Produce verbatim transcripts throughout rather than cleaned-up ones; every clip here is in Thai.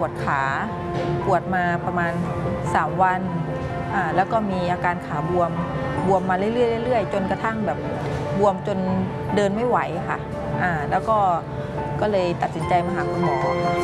วดขาปวดมาประมาณสามวันอ่าแล้วก็มีอาการขาบวมบวมมาเรื่อยๆเรื่อยๆจนกระทั่งแบบบวมจนเดินไม่ไหวค่ะอ่าแล้วก็ก็เลยตัดสินใจมาหาคุณหมอค่ะ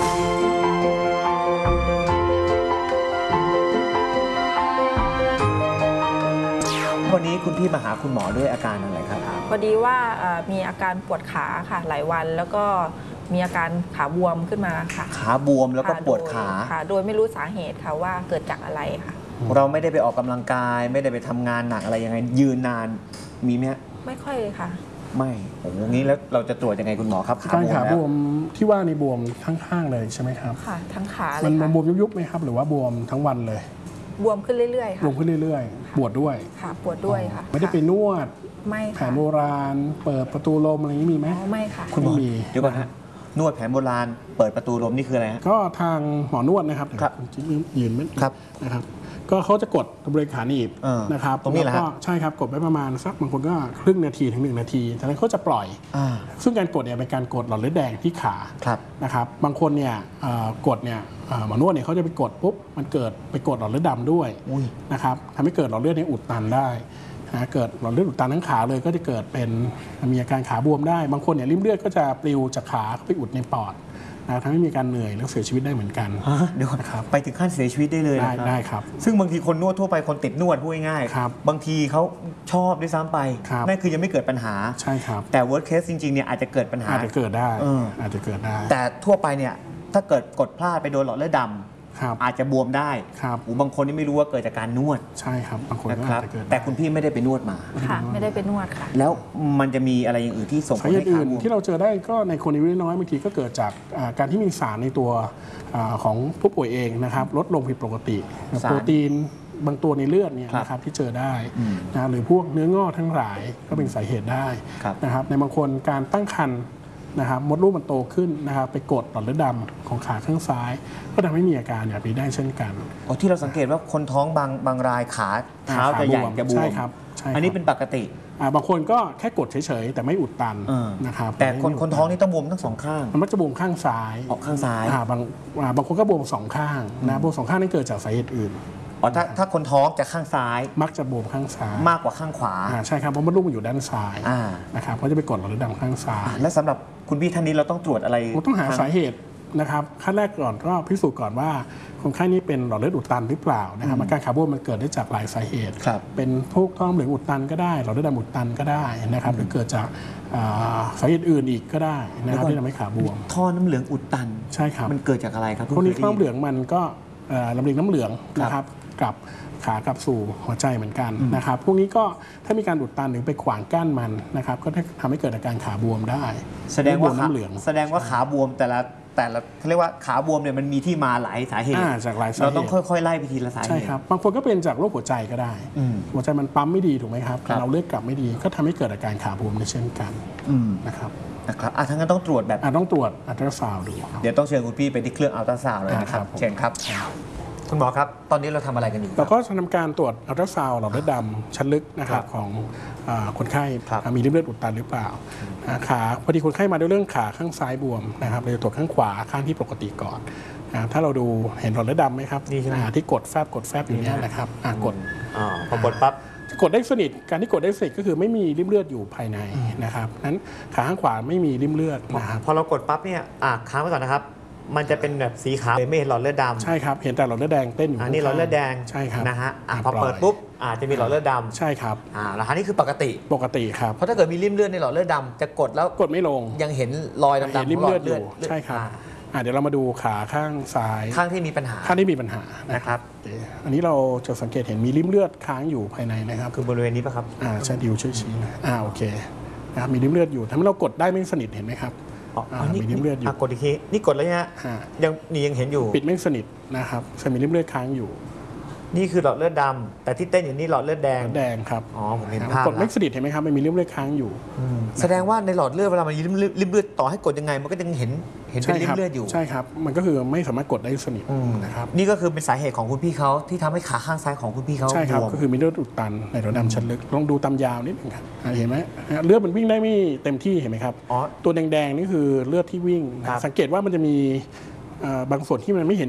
วันนี้คุณพี่มาหาคุณหมอด้วยอาการอะไรครับพอดีว่ามีอาการปวดขาค่ะหลายวันแล้วก็มีอาการขาบวมขึ้นมาค่ะขาบวมแล้วก็ปวดขาค่ะโดยไม่รู้สาเหตุค่ะว่าเกิดจากอะไรค่ะเราไม่ได้ไปออกกำลังกายไม่ได้ไปทำงานหนักอะไรยังไงยืนนานมีไหมไม่ค่อยเลยค่ะไม่โอ้โหงี้แล้วเราจะตรวจยังไงคุณหมอครับการขาบวมที่ว่าในบวมข้างๆเลยใช่ไหมครับค่ะทั้งขาเลยมันบวมยุบๆไหมครับหรือว่าบวมทั้งวันเลยบวมขึ้นเรื่อยๆค่ะบวมขึ้นเรื่อยๆปวดด้วยค่ะปวดด้วยค่ะไม่ได้ไปนวดไม่ค่ะแผนโบราณเปิดประตูลมอะไรอย่างนี้มีไหมไม่ค่ะคุณหมอเดี๋ยวก่อนฮะนวดแผนโบราณเปิดประตูลมนี่คืออะไรฮะก็ทางหมอนวดนะครับครับยืนไม่ครับนะครับก็เขาจะกดบริเวณขาหนีบนะครับตรงนี้แหละครับใช่ครับกดไว้ประมาณสักบางคนก็ครึ่งนาทีถึงหนึ่งนาทีจากนั้นเขาจะปล่อยซึ่งการกดเนี่ยเป็นการกดหลอดเลือดแดงที่ขานะครับบางคนเนี่ยกดเนี่ยหมอนวดเนี่ยเขาจะไปกดปุ๊บมันเกิดไปกดหลอดเลือดดำด้วยนะครับทำให้เกิดหลอดเลือดในอุดตันได้นะเกิดหลอดเลือดอุดตันทั้งขาเลยก็จะเกิดเป็นมีอาการขาบวมได้บางคนเนี่ยริ่มเลือดก็จะปลิวจากขาไปอุดในปอดนะทำให้มีการเหนื่อยแล้วเสียชีวิตได้เหมือนกันเดี๋ยวนะครับไปถึงขั้นเสียชีวิตได้เลยได้ได้ครับซึ่งบางทีคนนวดทั่วไปคนติดนวดพูดง่ายๆบางทีเขาชอบด้วยซ้ำไปนั่นคือยังไม่เกิดปัญหาใช่ครับแต่ worst case จริงๆเนี่ยอาจจะเกิดปัญหาอาจจะเกิดได้อาจจะเกิดได้แต่ทั่วไปเนี่ยถ้าเกิดกดพลาดไปโดนหลอดเลือดดำอาจจะบวมได้ครับบางคนนี่ไม่รู้ว่าเกิดจากการนวดใช่ครับบางคนก็อาจจะเกิดแต่คุณพี่ไม่ได้ไปนวดมาค่ะไม่ได้ไปนวดค่ะแล้วมันจะมีอะไรอย่างอื่นที่ส่งผลให้ขาบวมที่เราเจอได้ก็ในคนอายุน้อยบางทีก็เกิดจากการที่มีสารในตัวของผู้ป่วยเองนะครับลดลงผิดปกติโปรตีนบางตัวในเลือดเนี่ยนะครับที่เจอได้นะหรือพวกเนื้องอกทั้งหลายก็เป็นสาเหตุได้นะครับในบางคนการตั้งครรภ์นะครับมดลูกมันโตขึ้นนะครับไปกดหลอดเลือดดำของขาข้างซ้ายก็ทำให้มีอาการแบบนี้ได้เช่นกันอ๋อที่เราสังเกตว่าคนท้องบางบางรายขาเท้าจะใหญ่จะบวมใช่ครับอันนี้เป็นปกติบางคนก็แค่กดเฉยๆแต่ไม่อุดตันนะครับแต่คนคนท้องนี่ต้องบวมทั้งสองข้างมันมักจะบวมข้างซ้ายออกข้างซ้ายบางบางคนก็บวมสองข้างนะบวมสองข้างนั่นเกิดจากสาเหตุอื่นอ๋อถ้าถ้าคนท้องจะข้างซ้ายมักจะบวมข้างซ้ายมากกว่าข้างขวาใช่ครับเพราะมดลูกมันอยู่ด้านซ้ายนะครับเขาจะไปกดหลอดเลือดดำข้างซ้ายและสำหรับคุณพี่ท่านนี้เราต้องตรวจอะไรต้องหาสาเหตุนะครับขั้นแรกก่อนก็พิสูจน์ก่อนว่าคนไข้นี้เป็นหลอดเลือดอุดตันหรือเปล่านะครับอาการขาบวมมันเกิดได้จากหลายสาเหตุเป็นพวกท้องเหลืองอุดตันก็ได้หลอดเลือดดำอุดตันก็ได้นะครับหรือเกิดจากสาเหตุอื่นอีกก็ได้นะครับที่ทำให้ขาบวมท่อน้ำเหลืองอุดตันใช่ครับมันเกิดจากอะไรครับพวกนี้ท่อน้ำเหลืองมันก็ลำเลียงน้ำเหลืองนะครับกับขากลับสู่หัวใจเหมือนกันนะครับพวกนี้ก็ถ้ามีการอุดตันหรือไปขวางกั้นมันนะครับก็ทำให้เกิดอาการขาบวมได้แสดงว่าน้ำเหลืองแสดงว่าขาบวมแต่ละแต่ละเขาเรียกว่าขาบวมเนี่ยมันมีที่มาหลายสาเหตุจากหลายสาเหตุเราต้องค่อยๆไล่ไปทีละสาเหตุใช่ครับบางคนก็เป็นจากโรคหัวใจก็ได้หัวใจมันปั๊มไม่ดีถูกไหมครับเราเลือดกลับไม่ดีก็ทำให้เกิดอาการขาบวมในเช่นกันนะครับนะครับอ่ะทั้งนั้นต้องตรวจแบบต้องตรวจอัลตราซาวด์ดูเดี๋ยวต้องเชิญคุณพี่ไปที่เครื่องอัลตราซาวด์เลยนะครับเชิญครับคุณหมอครับตอนนี้เราทำอะไรกันอยู่เราก็ทำการตรวจอัลตราซาวด์หลอดเลือดดำชั้นลึกนะครับของคนไข้มีริ่มเลือดอุดตันหรือเปล่าขาพอดีคนไข้มาด้วยเรื่องขาข้างซ้ายบวมนะครับเราจะตรวจข้างขวาข้างที่ปกติก่อนถ้าเราดูเห็นหลอดเลือดดำไหมครับนี่ใช่ไหมที่กดแฟบกดแฟบอยู่นี้นะครับกดพอกดปั๊บกดได้สนิทการที่กดได้สนิทก็คือไม่มีริ่มเลือดอยู่ภายในนะครับนั้นขาข้างขวาไม่มีริ่มเลือดนะครับพอเรากดปั๊บเนี่ยค้างไว้ก่อนนะครับมันจะเป็นแบบสีขาวไม่เห็นหลอดเลือดดำใช่ครับเห็นแต่หลอดเลือดแดงเต้นอยู่อันนี้หลอดเลือดแดงใช่ครับนะฮะพอเปิดปุ๊บอาจจะมีหลอดเลือดดำใช่ครับอ่าแล้วอันนี้คือปกติปกติครับเพราะถ้าเกิดมีริ่มเลือดในหลอดเลือดดำจะกดแล้วกดไม่ลงยังเห็นรอยดำๆริ่มเลือดอยู่ใช่ครับเดี๋ยวเรามาดูขาข้างซ้ายข้างที่มีปัญหาข้างที่มีปัญหานะครับอันนี้เราจะสังเกตเห็นมีริ่มเลือดค้างอยู่ภายในนะครับคือบริเวณนี้ป่ะครับอ่าใช่ดิวช่วยชี้นะอ่าโอเคนะครับมีริ่มเลือดอยู่ทำให้เรากดได้ไม่สนิทเห็นไหมครับมีริ่มเลือดอยู่กดอีกทีนี่กดแล้วเนี่ยยังนี่ยังเห็นอยู่ปิดไม่สนิทนะครับจะมีริ่มเลือดค้างอยู่นี่คือหลอดเลือดดำแต่ที่เต้นอยู่นี่หลอดเลือดแดงแดงครับอ๋อผมเห็นภาพกดไม่สนิทเห็นไหมครับมันมีริ่มเลือดค้างอยู่แสดงว่าในหลอดเลือดเวลามันริ่มเลือดต่อให้กดยังไงมันก็ยังเห็นเห็นเป็นริ่มเลือดอยู่ใช่ครับมันก็คือไม่สามารถกดได้สนิทนะครับนี่ก็คือเป็นสาเหตุของคุณพี่เขาที่ทำให้ขาข้างซ้ายของคุณพี่เขาใช่ครับก็คือมีเลือดอุดตันในหลอดดำชั้นลึกลองดูตามยาวนิดนึงครับเห็นไหมเลือดมันวิ่งได้ไม่เต็มที่เห็นไหมครับตัวแดงๆนี่คือเลือดที่วิ่งสังเกตว่ามันจะมีบางส่วนที่มันไม่เห็น